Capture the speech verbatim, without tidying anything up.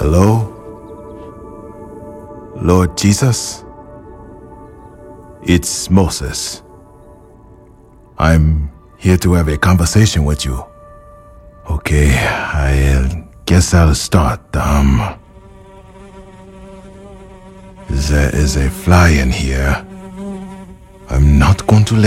Hello? Lord Jesus? It's Moses. I'm here to have a conversation with you. Okay, I guess I'll start. Um, there is a fly in here. I'm not going to let